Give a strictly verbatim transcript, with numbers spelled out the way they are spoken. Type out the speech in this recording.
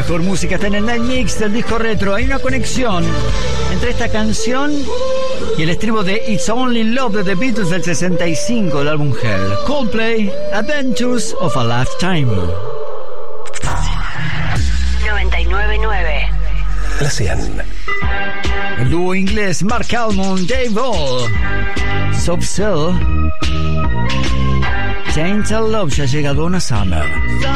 mejor música está en el Night Mix del disco retro. Hay una conexión entre esta canción y el estribo de It's Only Love de The Beatles del sesenta y cinco del álbum Hell. Coldplay, Adventures of a Lifetime. noventa y nueve punto nueve. La cien. El dúo inglés Mark Almond, Dave Hall, Soft Cell, Gentle Love ya ha llegado a una summer.